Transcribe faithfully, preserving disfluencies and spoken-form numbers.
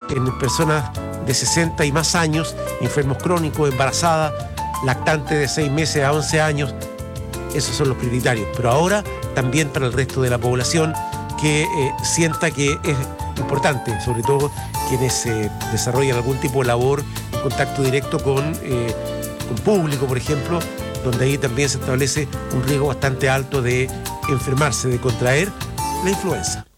en personas de sesenta y más años, enfermos crónicos, embarazadas, lactantes de seis meses a once años. Esos son los prioritarios. Pero ahora también para el resto de la población que eh, sienta que es importante, sobre todo quienes eh, desarrollan algún tipo de labor en contacto directo con, eh, con público, por ejemplo, donde ahí también se establece un riesgo bastante alto de enfermarse, de contraer la influenza.